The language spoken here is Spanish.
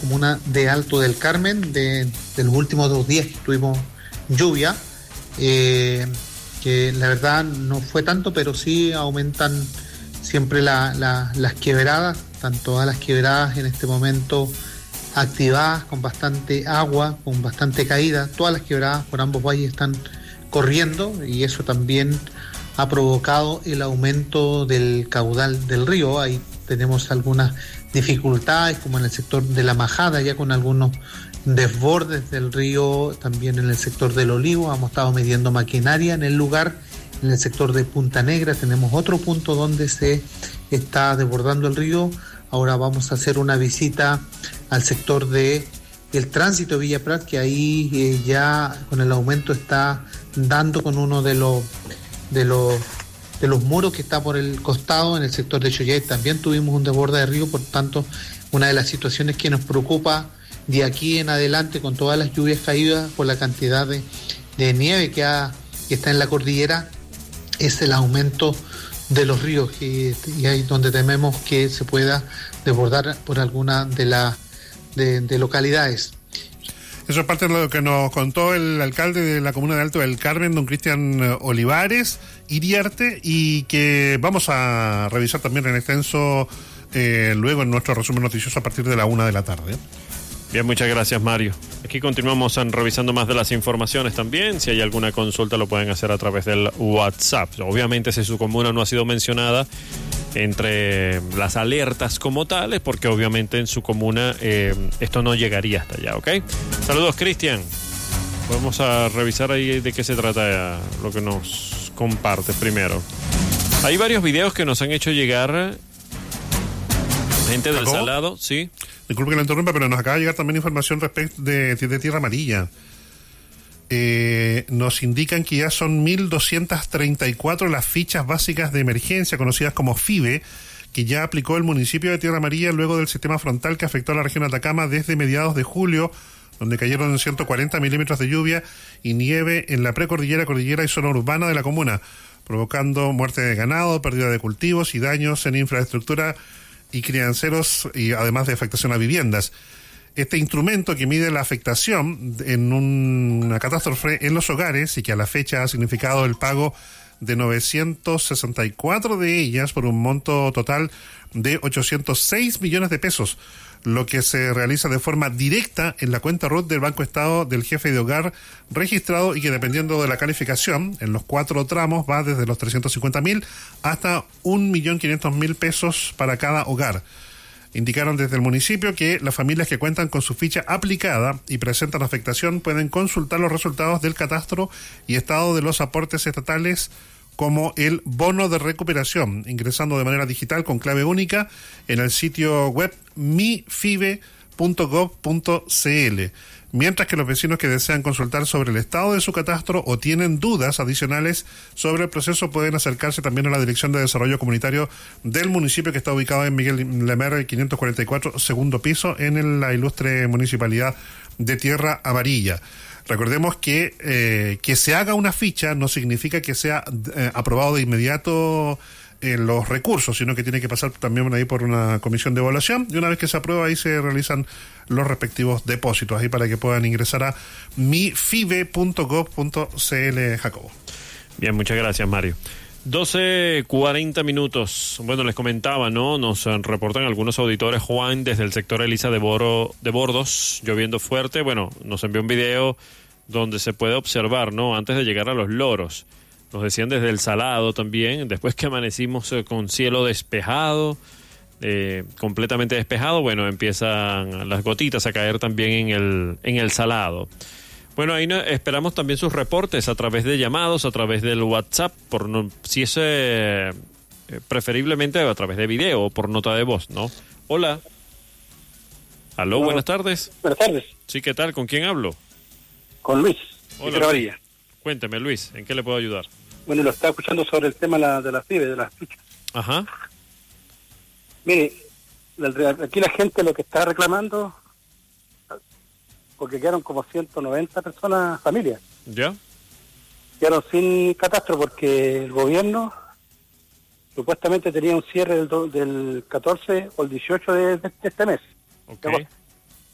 comuna de Alto del Carmen, de los últimos 2 días que tuvimos lluvia, que la verdad no fue tanto, pero sí aumentan siempre las quebradas, están todas las quebradas en este momento activadas, con bastante agua, con bastante caída. Todas las quebradas por ambos valles están corriendo y eso también ha provocado el aumento del caudal del río. Ahí tenemos algunas dificultades, como en el sector de La Majada, ya con algunos desbordes del río, también en el sector del Olivo. Hemos estado midiendo maquinaria en el lugar. En el sector de Punta Negra tenemos otro punto donde se está desbordando el río. Ahora vamos a hacer una visita al sector de el tránsito de Villa Prat, que ahí ya con el aumento está dando con uno de los muros que está por el costado. En el sector de Choyet también tuvimos un desborde de río, por tanto una de las situaciones que nos preocupa de aquí en adelante, con todas las lluvias caídas por la cantidad de nieve que está en la cordillera, es el aumento de los ríos, y ahí donde tememos que se pueda desbordar por alguna de las de localidades. Eso es parte de lo que nos contó el alcalde de la comuna de Alto del Carmen, don Cristian Olivares Iriarte, y que vamos a revisar también en extenso luego en nuestro resumen noticioso a partir de la 1 de la tarde. Bien, muchas gracias, Mario. Aquí continuamos revisando más de las informaciones también. Si hay alguna consulta lo pueden hacer a través del WhatsApp. Obviamente, si su comuna no ha sido mencionada entre las alertas como tales, porque obviamente en su comuna esto no llegaría hasta allá, ¿ok? Saludos, Cristian. Vamos a revisar ahí de qué se trata lo que nos comparte primero. Hay varios videos que nos han hecho llegar gente del Salado, ¿sí? Disculpe que lo interrumpa, pero nos acaba de llegar también información respecto de Tierra Amarilla. Nos indican que ya son 1.234 las fichas básicas de emergencia, conocidas como FIBE, que ya aplicó el municipio de Tierra Amarilla luego del sistema frontal que afectó a la región de Atacama desde mediados de julio, donde cayeron 140 milímetros de lluvia y nieve en la precordillera, cordillera y zona urbana de la comuna, provocando muerte de ganado, pérdida de cultivos y daños en infraestructura y crianceros, y además de afectación a viviendas. Este instrumento que mide la afectación en una catástrofe en los hogares y que a la fecha ha significado el pago de 964 de ellas por un monto total de 806 millones de pesos, lo que se realiza de forma directa en la cuenta RUT del Banco Estado del jefe de hogar registrado, y que dependiendo de la calificación, en los 4 tramos va desde los 350.000 hasta 1.500.000 pesos para cada hogar. Indicaron desde el municipio que las familias que cuentan con su ficha aplicada y presentan afectación pueden consultar los resultados del catastro y estado de los aportes estatales, como el bono de recuperación, ingresando de manera digital con clave única en el sitio web mifibe.gov.cl. Mientras que los vecinos que desean consultar sobre el estado de su catastro o tienen dudas adicionales sobre el proceso pueden acercarse también a la Dirección de Desarrollo Comunitario del municipio, que está ubicado en Miguel Lemer 544, segundo piso, en la ilustre municipalidad de Tierra Amarilla. Recordemos que se haga una ficha no significa que sea aprobado de inmediato los recursos, sino que tiene que pasar también ahí por una comisión de evaluación, y una vez que se aprueba ahí se realizan los respectivos depósitos ahí para que puedan ingresar a mifibe.gov.cl. Jacobo. Bien, muchas gracias, Mario. 12:40 minutos. Bueno, les comentaba, ¿no? Nos reportan algunos auditores, Juan, desde el sector Elisa de Bordos, lloviendo fuerte. Bueno, nos envió un video donde se puede observar, ¿no? Antes de llegar a Los Loros. Nos decían desde el Salado también, después que amanecimos con cielo despejado, completamente despejado, bueno, empiezan las gotitas a caer también en el Salado. Bueno, ahí esperamos también sus reportes a través de llamados, a través del WhatsApp, si es preferiblemente a través de video o por nota de voz, ¿no? Hola. Aló, buenas tardes. Buenas tardes. Sí, ¿qué tal? ¿Con quién hablo? Con Luis. Hola. Cuénteme, Luis, ¿en qué le puedo ayudar? Bueno, lo estaba escuchando sobre el tema de las FIBE, de las fichas. Ajá. Mire, aquí la gente lo que está reclamando, porque quedaron como 190 personas, familias. ¿Ya? Quedaron sin catastro porque el gobierno supuestamente tenía un cierre del 14 o el 18 de este mes. Okay.